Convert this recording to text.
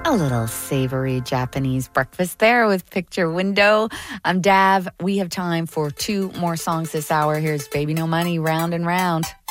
A little savory Japanese breakfast there with Picture Window. I'm Dav. We have time for two more songs this hour. Here's Baby No Money, Round and Round.